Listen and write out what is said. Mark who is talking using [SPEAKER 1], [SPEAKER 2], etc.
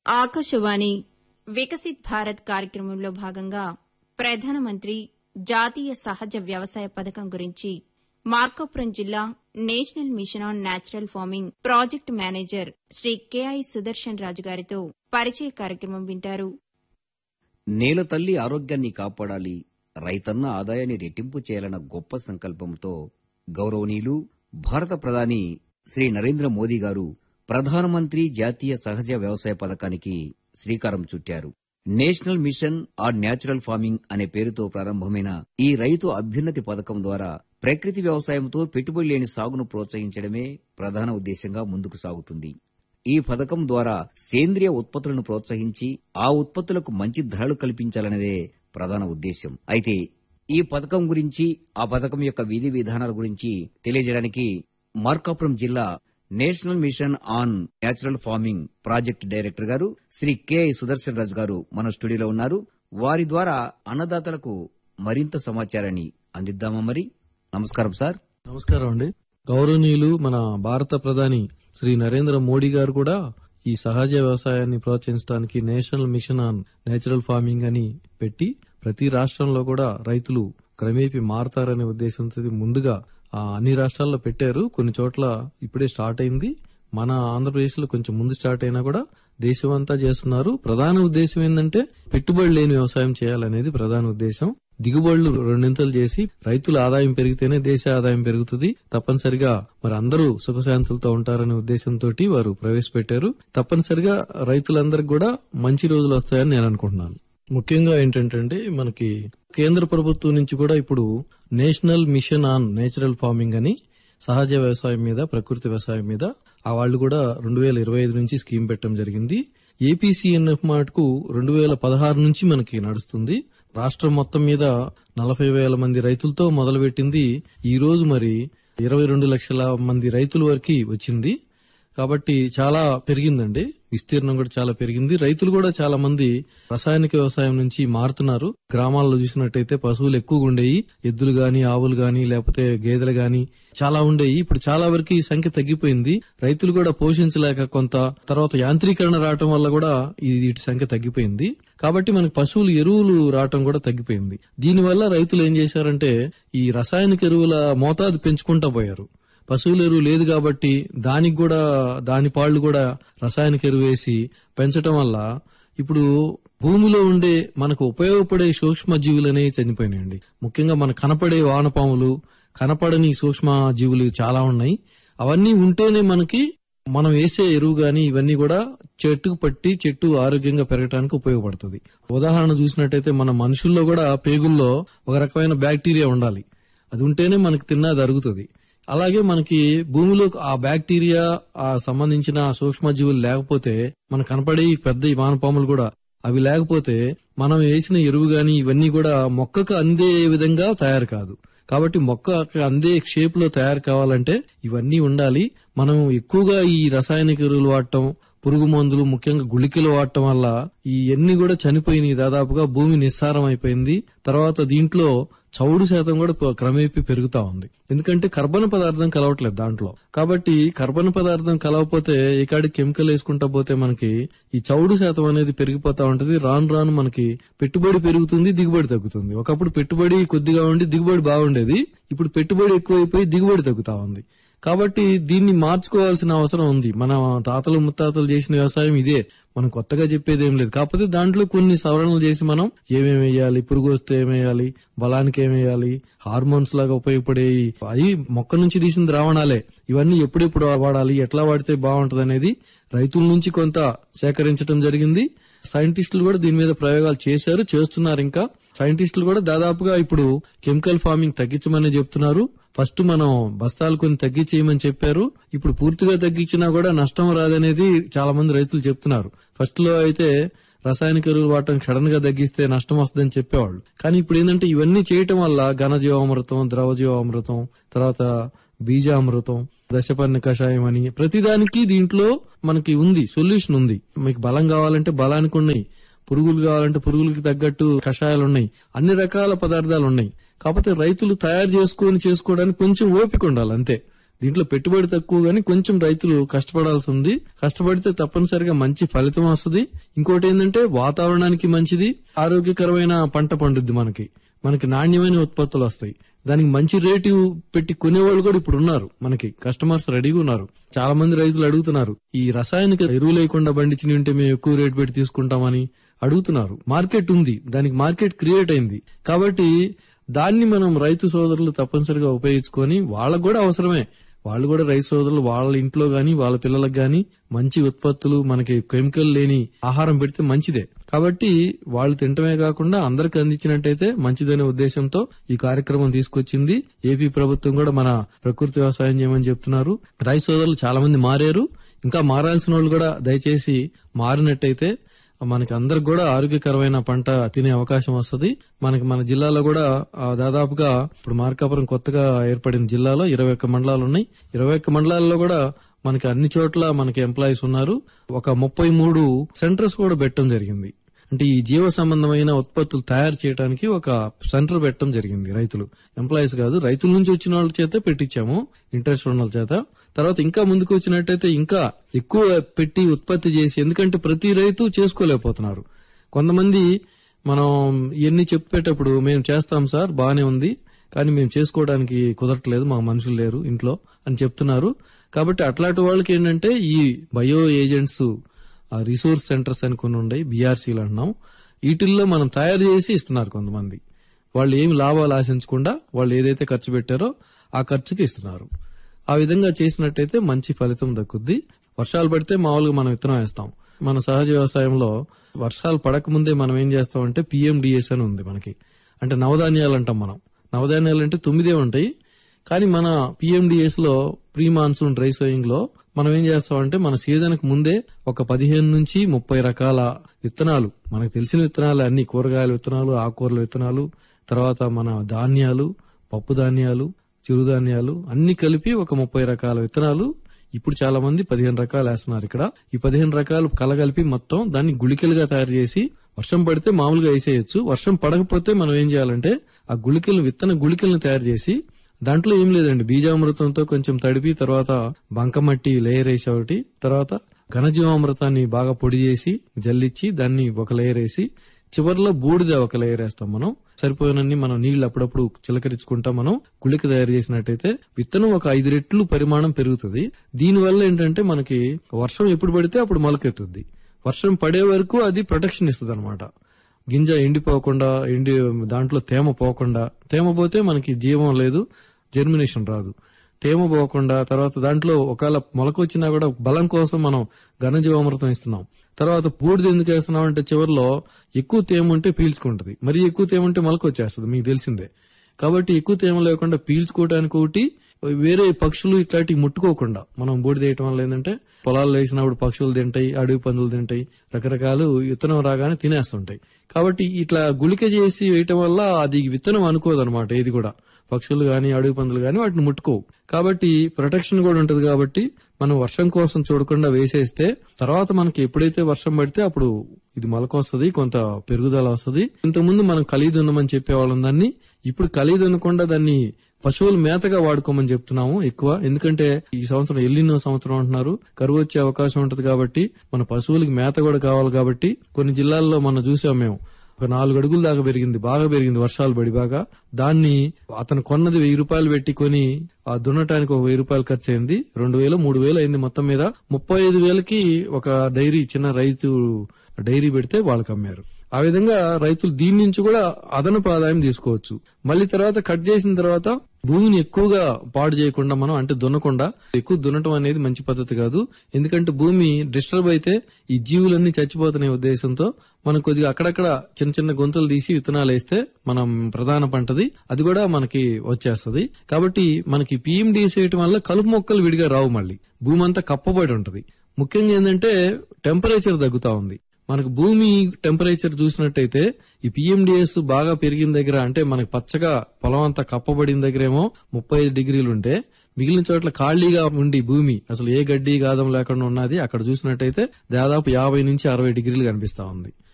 [SPEAKER 1] ఆకాశవాణి వికసిత్ భారత్ కార్యక్రమంలో భాగంగా ప్రధానమంత్రి జాతీయ సహజ వ్యవసాయ పథకం గురించి మార్కాపురం జిల్లా national mission on natural farming project manager Shri KI Sudarshan రాజు గారితో పరిచయ కార్యక్రమం వింటారు.
[SPEAKER 2] నేల తల్లి ఆరోగ్యాన్ని కాపాడాలి, రైతన్న ఆదాయాన్ని రెట్టింపు చేయాలన్న గొప్ప సంకల్పంతో గౌరవనీయులు భారత ప్రధాని శ్రీ నరేంద్ర మోదీ గారు ప్రధానమంత్రి జాతీయ సహజ వ్యవసాయ పథకానికి శ్రీకారం చుట్టారు. National mission on natural farming అనే పేరుతో ప్రారంభమైన ఈ రైతు అభ్యున్నతి పథకం ద్వారా ప్రకృతి వ్యవసాయంతో పెట్టుబడి లేని సాగును ప్రోత్సహించడమే ప్రధాన ఉద్దేశంగా ముందుకు సాగుతుంది. ఈ పథకం ద్వారా సేంద్రియ ఉత్పత్తులను ప్రోత్సహించి ఆ ఉత్పత్తులకు మంచి ధరలు కల్పించాలనేదే ప్రధాన ఉద్దేశం. అయితే ఈ పథకం గురించి, ఆ పథకం యొక్క విధి విధానాల గురించి తెలియజేయడానికి మార్కాపురం జిల్లా national mission on natural farming project director గారు శ్రీ కెఐ సుదర్శన్ రాజు గారు మన స్టూడియోలో ఉన్నారు. వారి ద్వారా అన్నదాతలకు మరింత సమాచారాన్ని అందిద్దామా? మరి నమస్కారం సార్.
[SPEAKER 3] నమస్కారం అండి. గౌరవనీయులు మన భారత ప్రధాని శ్రీ నరేంద్ర మోడీ గారు కూడా ఈ సహజ వ్యవసాయాన్ని ప్రోత్సహించడానికి national mission on natural farming అని పెట్టి ప్రతి రాష్ట్రంలో కూడా రైతులు క్రమేపీ మారతారనే ఉద్దేశంతో ముందుగా అన్ని రాష్ట్రాల్లో పెట్టారు. కొన్ని చోట్ల ఇప్పుడే స్టార్ట్ అయింది. మన ఆంధ్రప్రదేశ్ లో కొంచెం ముందు స్టార్ట్ అయినా కూడా దేశమంతా చేస్తున్నారు. ప్రధాన ఉద్దేశం ఏంటంటే పెట్టుబడి లేని వ్యవసాయం చేయాలనేది ప్రధాన ఉద్దేశం. దిగుబడులు రెండింతలు చేసి రైతుల ఆదాయం పెరిగితేనే దేశ ఆదాయం పెరుగుతుంది. తప్పనిసరిగా మరి అందరూ సుఖశాంతులతో ఉంటారనే ఉద్దేశంతో వారు ప్రవేశపెట్టారు. తప్పనిసరిగా రైతులందరికీ కూడా మంచి రోజులు వస్తాయని నేను అనుకుంటున్నాను. ముఖ్యంగా ఏంటంటే మనకి కేంద్ర ప్రభుత్వం నుంచి కూడా ఇప్పుడు national mission on natural farming అని సహజ వ్యవసాయం మీద, ప్రకృతి వ్యవసాయం మీద వాళ్ళు కూడా 2025 నుంచి స్కీమ్ పెట్టడం జరిగింది. ఏపీసీఎన్ఎఫ్ మాటకు 2016 నుంచి మనకి నడుస్తుంది. రాష్ట్రం మొత్తం మీద 40,000 మంది రైతులతో మొదలుపెట్టింది. ఈ రోజు మరి 22 లక్షల మంది రైతుల వరకు వచ్చింది. కాబట్టి చాలా పెరిగిందండి. విస్తీర్ణం కూడా చాలా పెరిగింది. రైతులు కూడా చాలా మంది రసాయనిక వ్యవసాయం నుంచి మారుతున్నారు. గ్రామాల్లో చూసినట్టయితే పశువులు ఎక్కువగా ఉండేవి. ఎద్దులు గాని, ఆవులు గాని, లేకపోతే గేదెలు గాని చాలా ఉండేవి. ఇప్పుడు చాలా వరకు ఈ సంఖ్య తగ్గిపోయింది. రైతులు కూడా పోషించలేక కొంత తర్వాత యాంత్రీకరణ రావటం వల్ల కూడా వీటి సంఖ్య తగ్గిపోయింది. కాబట్టి మనకి పశువులు ఎరువులు రావటం కూడా తగ్గిపోయింది. దీనివల్ల రైతులు ఏం చేశారంటే ఈ రసాయనిక ఎరువుల మోతాదు పెంచుకుంటా పోయారు. పశువుల ఎరువు లేదు కాబట్టి దానికి కూడా దాని పాళ్లు కూడా రసాయనిక ఎరువు వేసి పెంచటం వల్ల ఇప్పుడు భూమిలో ఉండే మనకు ఉపయోగపడే సూక్ష్మ జీవులు అనేవి చనిపోయినాయండి. ముఖ్యంగా మన కనపడే వానపాములు, కనపడని సూక్ష్మ జీవులు చాలా ఉన్నాయి. అవన్నీ ఉంటేనే మనకి మనం వేసే ఎరువు గాని ఇవన్నీ కూడా చెట్టుకు పట్టి చెట్టు ఆరోగ్యంగా పెరగడానికి ఉపయోగపడుతుంది. ఉదాహరణ చూసినట్టయితే మన మనుషుల్లో కూడా పేగుల్లో ఒక రకమైన బ్యాక్టీరియా ఉండాలి. అది ఉంటేనే మనకి తిన్నది అరుగుతుంది. అలాగే మనకి భూమిలో ఆ బ్యాక్టీరియా సంబంధించిన సూక్ష్మజీవులు లేకపోతే మనకు కనపడే పెద్ద వానపాములు కూడా అవి లేకపోతే మనం వేసిన ఎరువు గాని ఇవన్నీ కూడా మొక్కకు అందే విధంగా తయారు కాదు. కాబట్టి మొక్క అందే షేప్ లో తయారు కావాలంటే ఇవన్నీ ఉండాలి. మనం ఎక్కువగా ఈ రసాయనిక ఎరువులు వాడటం, పురుగు మందులు, ముఖ్యంగా గుళికలు వాడటం వల్ల ఇవన్నీ కూడా చనిపోయినాయి. దాదాపుగా భూమి నిస్సారం అయిపోయింది. తర్వాత దీంట్లో చౌడు శాతం కూడా క్రమేపీ పెరుగుతా ఉంది. ఎందుకంటే కర్బన పదార్థం కలవట్లేదు దాంట్లో. కాబట్టి కర్బన పదార్థం కలవకపోతే ఇకాడికి కెమికల్ వేసుకుంటా పోతే మనకి ఈ చౌడు శాతం అనేది పెరిగిపోతా ఉంటది. రాను రాను మనకి పెట్టుబడి పెరుగుతుంది, దిగుబడి తగ్గుతుంది. ఒకప్పుడు పెట్టుబడి కొద్దిగా ఉండి దిగుబడి బాగుండేది. ఇప్పుడు పెట్టుబడి ఎక్కువైపోయి దిగుబడి తగ్గుతా ఉంది. కాబట్టి దీన్ని మార్చుకోవాల్సిన అవసరం ఉంది. మన తాతలు ముత్తాతలు చేసిన వ్యవసాయం ఇదే, మనం కొత్తగా చెప్పేది ఏం లేదు. కాకపోతే దాంట్లో కొన్ని సవరణలు చేసి మనం ఏమేమి వేయాలి, పురుగు వస్తే ఏమేయాలి, బలానికి ఏమేయాలి, హార్మోన్స్ లాగా ఉపయోగపడేవి, అవి మొక్క నుంచి తీసిన ద్రావణాలే, ఇవన్నీ ఎప్పుడెప్పుడు వాడాలి, ఎట్లా వాడితే బాగుంటది అనేది రైతుల నుంచి కొంత సేకరించడం జరిగింది. సైంటిస్టులు కూడా దీని మీద ప్రయోగాలు చేస్తున్నారు. ఇంకా సైంటిస్టులు కూడా దాదాపుగా ఇప్పుడు కెమికల్ ఫార్మింగ్ తగ్గించమని చెప్తున్నారు. ఫస్ట్ మనం బస్తాలు కొన్ని తగ్గించేయమని చెప్పారు. ఇప్పుడు పూర్తిగా తగ్గించినా కూడా నష్టం రాదనేది చాలా మంది రైతులు చెప్తున్నారు. ఫస్ట్ లో అయితే రసాయనిక ఎరువులు వాడటం సడన్ గా తగ్గిస్తే నష్టం వస్తుందని చెప్పేవాళ్ళు. కానీ ఇప్పుడు ఏంటంటే ఇవన్నీ చేయటం వల్ల ఘనజీవామృతం, ద్రవజీవామృతం, తర్వాత బీజామృతం, దశపర్ణ కషాయం అని ప్రతిదానికి దీంట్లో మనకి ఉంది, సొల్యూషన్ ఉంది. మీకు బలం కావాలంటే బలానికి ఉన్నాయి, పురుగులు కావాలంటే పురుగులకి తగ్గట్టు కషాయాలు ఉన్నాయి, అన్ని రకాల పదార్థాలు ఉన్నాయి. కాకపోతే రైతులు తయారు చేసుకోవడానికి కొంచెం ఓపిక ఉండాలి అంతే. దీంట్లో పెట్టుబడి తక్కువ గానీ కొంచెం రైతులు కష్టపడాల్సి ఉంది. కష్టపడితే తప్పనిసరిగా మంచి ఫలితం వస్తుంది. ఇంకోటి ఏంటంటే వాతావరణానికి మంచిది, ఆరోగ్యకరమైన పంట పండుద్ది. మనకి నాణ్యమైన ఉత్పత్తులు వస్తాయి. దానికి మంచి రేటు పెట్టి కొనేవాళ్ళు కూడా ఇప్పుడు ఉన్నారు. మనకి కస్టమర్స్ రెడీగా ఉన్నారు. చాలా మంది రైతులు అడుగుతున్నారు, ఈ రసాయనిక ఎరువు లేకుండా పండించిన ఉంటే మేము ఎక్కువ రేటు పెట్టి తీసుకుంటామని అడుగుతున్నారు. మార్కెట్ ఉంది, దానికి మార్కెట్ క్రియేట్ అయింది. కాబట్టి దాన్ని మనం రైతు సోదరులు తప్పనిసరిగా ఉపయోగించుకొని, వాళ్ళకు కూడా అవసరమే, వాళ్ళు కూడా రైతు సోదరులు వాళ్ళ ఇంట్లో గాని వాళ్ళ పిల్లలకు గాని మంచి ఉత్పత్తులు, మనకి కెమికల్ లేని ఆహారం పెడితే మంచిదే. కాబట్టి వాళ్ళు తినటమే కాకుండా అందరికి అందించినట్టయితే మంచిదనే ఉద్దేశంతో ఈ కార్యక్రమం తీసుకొచ్చింది ఏపీ ప్రభుత్వం. కూడా మన ప్రకృతి వ్యవసాయం చేయమని చెప్తున్నారు. రైతు సోదరులు చాలా మంది మారారు. ఇంకా మారాల్సిన వాళ్ళు కూడా దయచేసి మారినట్టయితే మనకి అందరికి కూడా ఆరోగ్యకరమైన పంట తినే అవకాశం వస్తుంది. మన జిల్లాలో కూడా దాదాపుగా ఇప్పుడు మార్కాపురం కొత్తగా ఏర్పడిన జిల్లాలో 21 మండలాలు ఉన్నాయి. 21 మండలాల్లో కూడా మనకి అన్ని చోట్ల మనకి ఎంప్లాయీస్ ఉన్నారు. ఒక 33 సెంటర్స్ కూడా పెట్టడం జరిగింది. అంటే ఈ జీవ సంబంధమైన ఉత్పత్తులు తయారు చేయడానికి ఒక సెంటర్ పెట్టడం జరిగింది. రైతులు ఎంప్లాయీస్ కాదు, రైతుల నుంచి వచ్చిన వాళ్ళ చేత పెట్టించాము, ఇంట్రెస్ట్ ఉన్న వాళ్ళ చేత. తర్వాత ఇంకా ముందుకు వచ్చినట్టయితే ఇంకా ఎక్కువ పెట్టి ఉత్పత్తి చేసి, ఎందుకంటే ప్రతి రైతు చేసుకోలేకపోతున్నారు. కొంతమంది మనం ఇవన్నీ చెప్పేటప్పుడు మేము చేస్తాం సార్, బానే ఉంది, కానీ మేము చేసుకోవడానికి కుదరట్లేదు, మాకు మనుషులు లేరు ఇంట్లో అని చెప్తున్నారు. కాబట్టి అట్లాంటి వాళ్ళకి ఏంటంటే ఈ బయో ఏజెంట్స్ రిసోర్స్ సెంటర్స్ అని కొన్ని ఉన్నాయి, బీఆర్సీలు అంటున్నాం. వీటిల్లో మనం తయారు చేసి ఇస్తున్నారు కొంతమంది. వాళ్ళు ఏమి లాభాలు ఆశించకుండా వాళ్ళు ఏదైతే ఖర్చు పెట్టారో ఆ ఖర్చుకి ఇస్తున్నారు. ఆ విధంగా చేసినట్టయితే మంచి ఫలితం దక్కుద్ది. వర్షాలు పడితే మామూలుగా మనం విత్తనం వేస్తాం. మన సహజ వ్యవసాయంలో వర్షాలు పడకముందే మనం ఏం చేస్తామంటే పిఎండిఎస్ అని ఉంది మనకి. అంటే నవధాన్యాలు అంటాం మనం. నవధాన్యాలు అంటే 9 ఉంటాయి. కానీ మన పిఎండిఎస్ లో ప్రీ మాన్సూన్ డ్రై సోయింగ్ లో మనం ఏం చేస్తామంటే మన సీజన్ కు ముందే ఒక 15 నుంచి 30 రకాల విత్తనాలు, మనకు తెలిసిన విత్తనాలు అన్ని, కూరగాయల విత్తనాలు, ఆకుకూరల విత్తనాలు, తర్వాత మన ధాన్యాలు, పప్పు ధాన్యాలు, చిరుధాన్యాలు అన్ని కలిపి ఒక 30 రకాల విత్తనాలు. ఇప్పుడు చాలా మంది 15 రకాలు వేస్తున్నారు ఇక్కడ. ఈ 15 రకాలు కలగలిపి మొత్తం దాన్ని గుళికలుగా తయారు చేసి వర్షం పడితే మామూలుగా వేసేయచ్చు. వర్షం పడకపోతే మనం ఏం చేయాలంటే ఆ విత్తన గుళికలను తయారు చేసి దాంట్లో ఏం లేదండి, బీజామృతంతో కొంచెం తడిపి, తర్వాత బంకమట్టి లేయర్ వేసి ఒకటి, తర్వాత ఘనజీవామృతాన్ని బాగా పొడి చేసి జల్లిచ్చి దాన్ని ఒక లేయర్ వేసి, చివరిలో బూడిద ఒక లేయర్ వేస్తాం. మనం సరిపోయినన్ని మనం నీళ్లు అప్పుడప్పుడు చిలకరించుకుంటాం. మనం గుళిక తయారు చేసినట్టయితే విత్తనం ఒక 5 రెట్లు పరిమాణం పెరుగుతుంది. దీనివల్ల ఏంటంటే మనకి వర్షం ఎప్పుడు పడితే అప్పుడు మొలకెత్తుద్ది. వర్షం పడే వరకు అది ప్రొటెక్షన్ ఇస్తుంది అనమాట. గింజ ఎండిపోకుండా, దాంట్లో తేమ పోకుండా, తేమ పోతే మనకి జీవం లేదు, జర్మినేషన్ రాదు. తేమ పోకుండా, తర్వాత దాంట్లో ఒకవేళ మొలక వచ్చినా కూడా బలం కోసం మనం ఘనజీవామృతం ఇస్తున్నాం. తర్వాత బూడిద ఎందుకు వేస్తున్నాం అంటే చివరిలో ఎక్కువ తేమ ఉంటే పీల్చుకుంటది, మరి ఎక్కువ తేమ ఉంటే మొలక వచ్చేస్తుంది, మీకు తెలిసిందే. కాబట్టి ఎక్కువ తేమ లేకుండా పీల్చుకోవడానికి ఒకటి, వేరే పక్షులు ఇట్లాంటివి ముట్టుకోకుండా మనం బూడిద వేయటం వల్ల ఏంటంటే పొలాలు వేసినప్పుడు పక్షులు తింటాయి, అడవి పందులు తింటాయి, రకరకాలు విత్తనం రాగానే తినేస్తుంటాయి. కాబట్టి ఇట్లా గుళిక చేసి వేయటం వల్ల అది విత్తనం అనుకోదన్నమాట. ఏది కూడా పక్షులు గాని అడవి పందులు గాని వాటిని ముట్టుకోవు. కాబట్టి ప్రొటెక్షన్ కూడా ఉంటది. కాబట్టి మనం వర్షం కోసం చూడకుండా వేసేస్తే తర్వాత మనకి ఎప్పుడైతే వర్షం పడితే అప్పుడు ఇది మొలక వస్తుంది, కొంత పెరుగుదల వస్తుంది. ఇంతకుముందు మనం కలిదున్నమని చెప్పేవాళ్ళం దాన్ని, ఇప్పుడు కలిదున్నకుండా దాన్ని పశువుల మేతగా వాడుకోమని చెప్తున్నాము ఎక్కువ. ఎందుకంటే ఈ సంవత్సరం ఎల్లినో సంవత్సరం అంటున్నారు, కరువు వచ్చే అవకాశం ఉంటది. కాబట్టి మన పశువులకి మేత కూడా కావాలి. కాబట్టి కొన్ని జిల్లాల్లో మనం చూసాం, మేము ఒక 4 అడుగుల దాకా పెరిగింది, బాగా పెరిగింది వర్షాలు పడి బాగా. దాన్ని అతను కొన్నది 1000 రూపాయలు పెట్టి కొని ఆ దున్నటానికి ఒక 1000 రూపాయలు ఖర్చు అయింది. 2000 3000 అయింది. మొత్తం మీద 35,000కి ఒక డైరీ, చిన్న రైతు డైరీ పెడితే వాళ్ళకి అమ్మారు. ఆ విధంగా రైతులు దీని నుంచి కూడా అదనపు ఆదాయం తీసుకోవచ్చు. మళ్ళీ తర్వాత కట్ చేసిన తర్వాత భూమిని ఎక్కువగా పాడు చేయకుండా మనం, అంటే దున్నకుండా, ఎక్కువ దున్నటం అనేది మంచి పద్ధతి కాదు. ఎందుకంటే భూమి డిస్టర్బ్ అయితే ఈ జీవులన్నీ చచ్చిపోతున్న ఉద్దేశంతో మనం కొద్దిగా అక్కడక్కడ చిన్న చిన్న గుంతలు తీసి విత్తనాలు వేస్తే మనం ప్రధాన పంటది అది కూడా మనకి వచ్చేస్తది. కాబట్టి మనకి పిఎండిఎస్ వేయటం వల్ల కలుపు మొక్కలు విడిగా రావు. మళ్ళీ భూమి అంతా కప్పబడి ఉంటది. ముఖ్యంగా ఏంటంటే టెంపరేచర్ తగ్గుతా ఉంది. మనకు భూమి టెంపరేచర్ చూసినట్టయితే ఈ పిఎండిఎస్ బాగా పెరిగిన దగ్గర, అంటే మనకి పచ్చగా పొలం అంతా కప్పబడిన దగ్గరేమో 35 డిగ్రీలు ఉంటే, మిగిలిన చోట్ల ఖాళీగా ఉండి భూమి అసలు ఏ గడ్డి గాదం లేకుండా ఉన్నది అక్కడ చూసినట్టయితే దాదాపు 50 నుంచి 60 డిగ్రీలు కనిపిస్తా ఉంది.